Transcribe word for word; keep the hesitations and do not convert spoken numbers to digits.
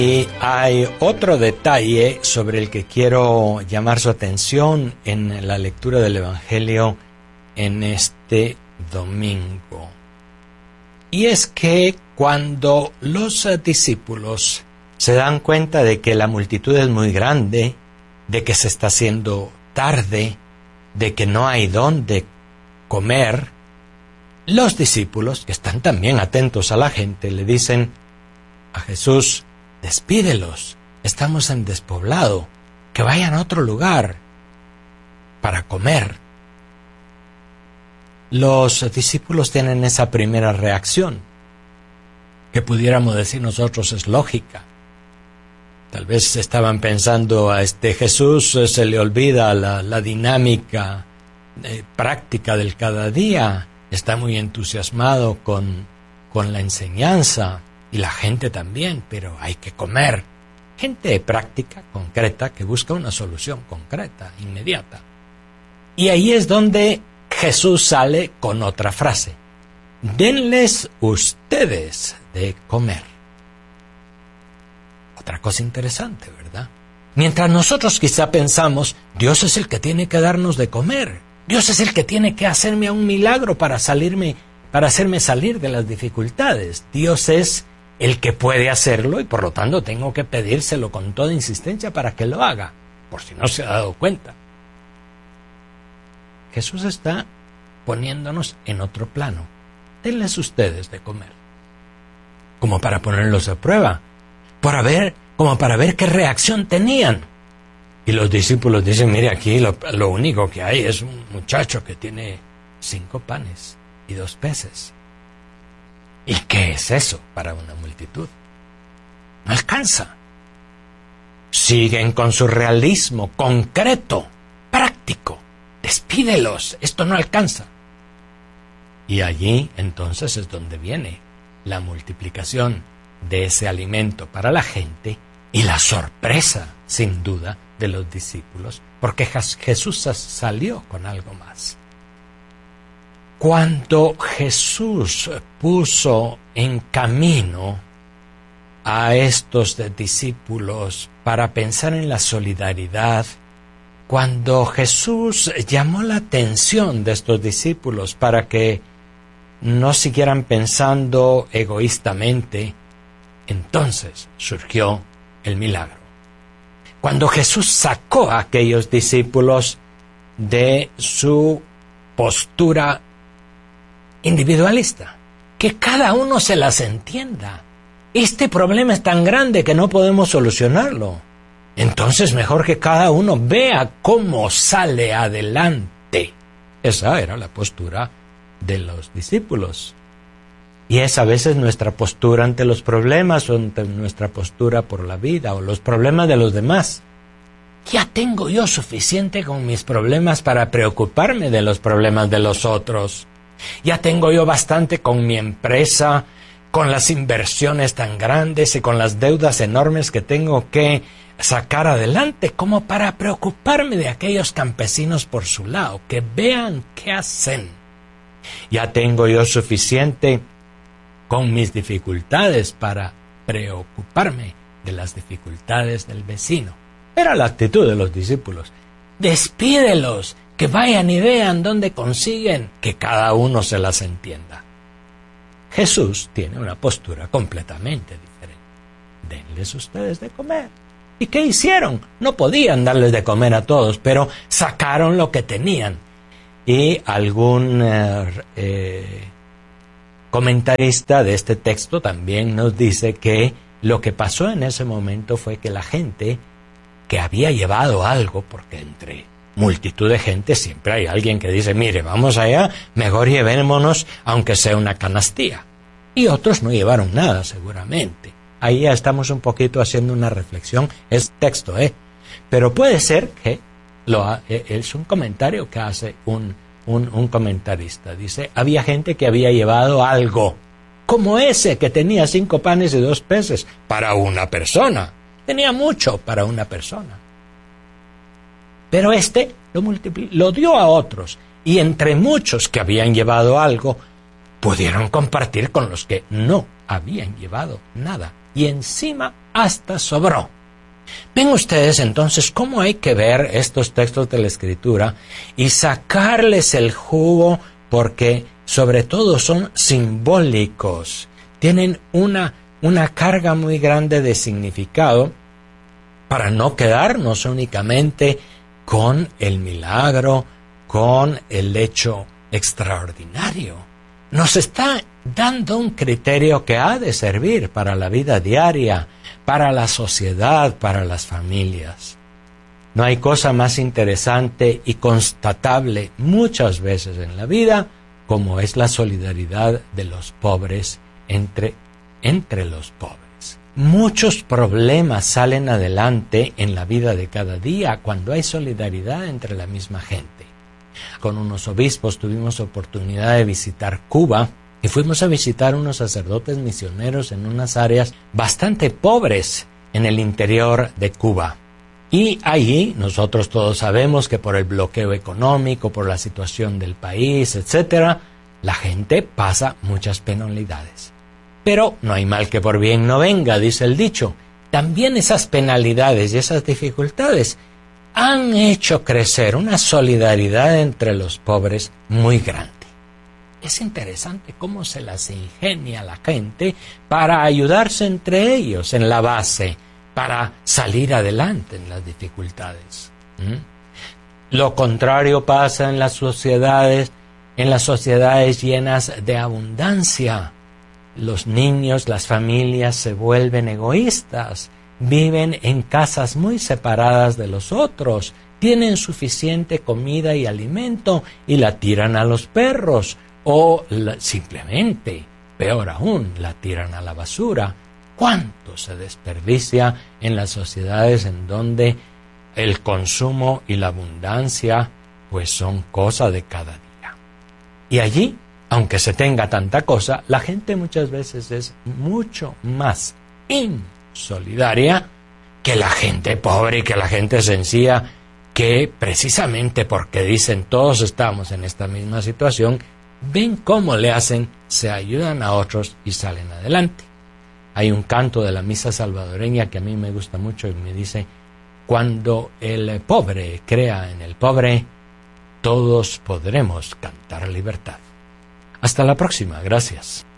Y hay otro detalle sobre el que quiero llamar su atención en la lectura del Evangelio en este domingo. Y es que cuando los discípulos se dan cuenta de que la multitud es muy grande, de que se está haciendo tarde, de que no hay dónde comer, los discípulos, que están también atentos a la gente, le dicen a Jesús: despídelos, estamos en despoblado, que vayan a otro lugar para comer. Los discípulos tienen esa primera reacción, que pudiéramos decir nosotros es lógica. Tal vez estaban pensando: a este Jesús se le olvida la, la dinámica eh, práctica del cada día, está muy entusiasmado con, con la enseñanza, y la gente también, pero hay que comer. Gente práctica, concreta, que busca una solución concreta, inmediata. Y ahí es donde Jesús sale con otra frase: denles ustedes de comer. Otra cosa interesante, ¿verdad? Mientras nosotros quizá pensamos: Dios es el que tiene que darnos de comer, Dios es el que tiene que hacerme un milagro para salirme, para hacerme salir de las dificultades. Dios es el que puede hacerlo y por lo tanto tengo que pedírselo con toda insistencia para que lo haga, por si no se ha dado cuenta. Jesús está poniéndonos en otro plano. Denles ustedes de comer, como para ponerlos a prueba, para ver, como para ver qué reacción tenían. Y los discípulos dicen: mire, aquí lo, lo único que hay es un muchacho que tiene cinco panes y dos peces. ¿Y qué es eso para una multitud? No alcanza. Siguen con su realismo concreto, práctico. Despídelos, esto no alcanza. Y allí entonces es donde viene la multiplicación de ese alimento para la gente y la sorpresa, sin duda, de los discípulos, porque Jesús salió con algo más. Cuando Jesús puso en camino a estos discípulos para pensar en la solidaridad, cuando Jesús llamó la atención de estos discípulos para que no siguieran pensando egoístamente, entonces surgió el milagro. Cuando Jesús sacó a aquellos discípulos de su postura individualista, que cada uno se las entienda. Este problema es tan grande que no podemos solucionarlo. Entonces mejor que cada uno vea cómo sale adelante. Esa era la postura de los discípulos. Y es a veces nuestra postura ante los problemas, o ante nuestra postura por la vida, o los problemas de los demás. Ya tengo yo suficiente con mis problemas para preocuparme de los problemas de los otros. Ya tengo yo bastante con mi empresa, con las inversiones tan grandes y con las deudas enormes que tengo que sacar adelante, como para preocuparme de aquellos campesinos por su lado, que vean qué hacen. Ya tengo yo suficiente con mis dificultades para preocuparme de las dificultades del vecino. Era la actitud de los discípulos. Despídelos, que vayan y vean dónde consiguen, que cada uno se las entienda. Jesús tiene una postura completamente diferente. Denles ustedes de comer. ¿Y qué hicieron? No podían darles de comer a todos, pero sacaron lo que tenían. Y algún eh, eh, comentarista de este texto también nos dice que lo que pasó en ese momento fue que la gente que había llevado algo, porque entre multitud de gente siempre hay alguien que dice: mire, vamos allá, mejor llevémonos aunque sea una canastilla. Y otros no llevaron nada, seguramente. Ahí ya estamos un poquito haciendo una reflexión, es texto, ¿eh? Pero puede ser que lo ha, es un comentario que hace un, un, un comentarista. Dice: había gente que había llevado algo, como ese que tenía cinco panes y dos peces, para una persona. Tenía mucho para una persona. Pero este lo, multipli- lo dio a otros, y entre muchos que habían llevado algo, pudieron compartir con los que no habían llevado nada. Y encima hasta sobró. Ven ustedes entonces cómo hay que ver estos textos de la Escritura y sacarles el jugo, porque sobre todo son simbólicos, tienen una, una carga muy grande de significado, para no quedarnos únicamente con el milagro, con el hecho extraordinario. Nos está dando un criterio que ha de servir para la vida diaria, para la sociedad, para las familias. No hay cosa más interesante y constatable muchas veces en la vida como es la solidaridad de los pobres entre, entre los pobres. Muchos problemas salen adelante en la vida de cada día cuando hay solidaridad entre la misma gente. Con unos obispos tuvimos oportunidad de visitar Cuba y fuimos a visitar unos sacerdotes misioneros en unas áreas bastante pobres en el interior de Cuba. Y allí nosotros todos sabemos que por el bloqueo económico, por la situación del país, etcétera, la gente pasa muchas penalidades. Pero no hay mal que por bien no venga, dice el dicho. También esas penalidades y esas dificultades han hecho crecer una solidaridad entre los pobres muy grande. Es interesante cómo se las ingenia la gente para ayudarse entre ellos en la base, para salir adelante en las dificultades. ¿Mm? Lo contrario pasa en las sociedades, en las sociedades llenas de abundancia. Los niños, las familias se vuelven egoístas, viven en casas muy separadas de los otros, tienen suficiente comida y alimento y la tiran a los perros o la, simplemente, peor aún, la tiran a la basura. ¿Cuánto se desperdicia en las sociedades en donde el consumo y la abundancia pues son cosa de cada día? Y allí, aunque se tenga tanta cosa, la gente muchas veces es mucho más insolidaria que la gente pobre y que la gente sencilla, que precisamente porque dicen todos estamos en esta misma situación, ven cómo le hacen, se ayudan a otros y salen adelante. Hay un canto de la misa salvadoreña que a mí me gusta mucho y me dice: cuando el pobre crea en el pobre, todos podremos cantar libertad. Hasta la próxima, gracias.